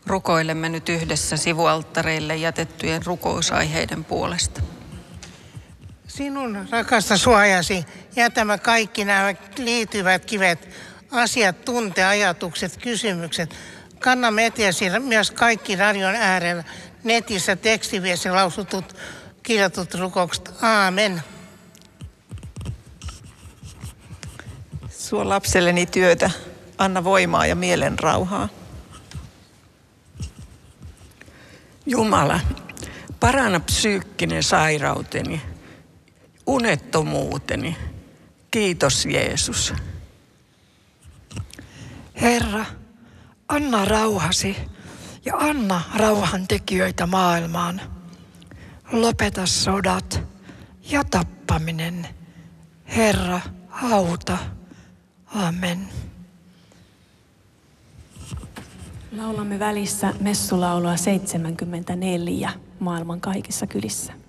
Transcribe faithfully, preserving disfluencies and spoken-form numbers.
Rukoilemme nyt yhdessä sivualttareille jätettyjen rukousaiheiden puolesta. Sinun rakasta suojasi jätämä kaikki nämä liittyvät kivet, asiat, tunte, ajatukset, kysymykset. Kannamme eteesi myös kaikki radion äärellä, netissä tekstiviesti lausutut, kirjatut rukoukset. Aamen. Suo lapselleni työtä, anna voimaa ja mielen rauhaa. Jumala, paranna psyykkinen sairauteni, unettomuuteni. Kiitos Jeesus. Herra, anna rauhasi ja anna rauhantekijöitä maailmaan. Lopeta sodat ja tappaminen. Herra, auta. Amen. Laulamme välissä messulaulua seitsemänkymmentäneljä maailman kaikissa kylissä.